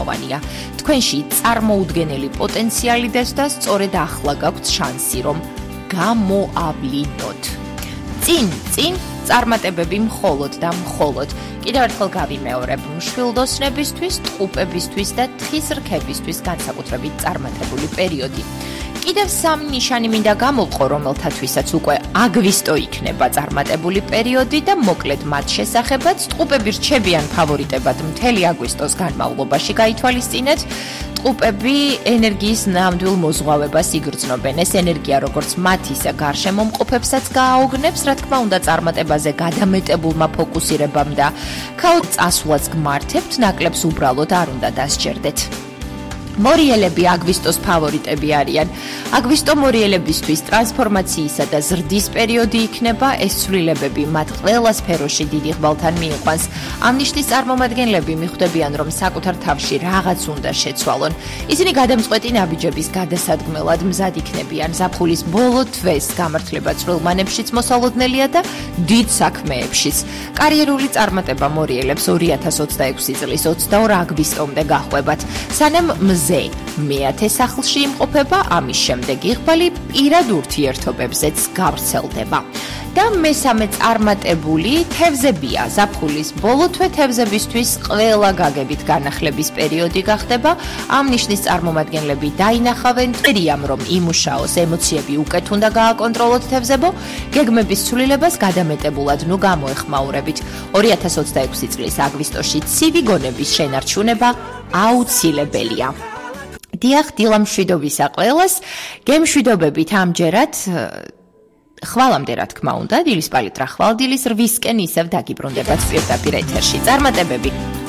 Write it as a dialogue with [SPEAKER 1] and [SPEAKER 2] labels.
[SPEAKER 1] მნიშვნელოვანია. თქვენში წარმოუდგენელი პოტენციალი და სწორედ ახლა გაქვთ შანსი, რომ გამოავლინოთ. წინ წარმატებები მხოლოდ და მხოლოდ. კიდევ ერთხელ გავიმეორებ, მშვილდოსნებისთვის, ტყუპებისთვის და თხის რქებისთვის განსაკუთრებით წარმატებული პერიოდი. კიდევ 3 ნიშანი მინდა გამოვყო, რომელთათვისაც უკვე აგვისტო იქნება წარმატებული პერიოდი და მოკლედ მათ შესახებაც ტყუპები რჩებიან ფავორიტებად მთელი აგვისტოს განმავლობაში გაითვალისწინეთ. ტყუპები ენერგიის ნამდვილ მოზღვავებას იგრძნობენ. ეს ენერგია როგორც მათ ისე გარშემო მყოფებსაც გააოგნებს, რა თქმა უნდა წარმატებაზე გადამეტებულმა ფოკუსირებამ და ქაოტ წასვლას გმართებთ, ნაკლებს უბრალოდ არ უნდა დასჯერდეთ. მორიელები აგვისტოს ფავორიტები არიან. აგვისტო მორიელებისთვის ტრანსფორმაციისა და ზრდის პერიოდი იქნება, ეს ცვლილებები მათ ყველა სფეროში დიდი ღმერთთან მიიყვანს. ამ ნიშნის წარმომადგენლები მიხვდებიან, რომ საკუთარ თავში რაღაც უნდა შეცვალონ. ისინი გადამწყვეტი ნაბიჯების გადასადგმელად მზად იქნებიან. ზაფხულის ბოლო თვეს გამართლება წვრილმანებშიც მოსალოდნელია და დიდ საქმეებშიც. კარიერული წარმატება მორიელებს 2026 წლის 22 აგვისტომდე გაჰყვებათ. სანამ მეათე სახლში იმყოფება, ამის შემდეგ იღბალი პირად ურთიერთობებზეც გავრცელდება. და მესამე წარმატებული თევზებია. ზაფხულის ბოლო თვე თევზებისთვის ყველა გაგებით განახლების პერიოდი გახდება. ამ ნიშნის წარმომადგენლები დაინახავენ ტრიამ, რომ იმუშაოს, ემოციები უკეთ უნდა გააკონტროლოთ თევზებო, გეგმების ცვლილებას გადამეტებულად გამოეხმაურებით. 2026 წლის აგვისტოში ცივი გონების შენარჩუნება აუცილებელია. დიახ, დილა მშვიდობისა ყველას. გემშვიდობებით ამჯერად ხვალამდე რა თქმა უნდა, დილის პალიტრა ხვალ დილის 8-სკენ ისევ დაგიბრუნდებათ პირდაპირ ეთერში. წარმატებები.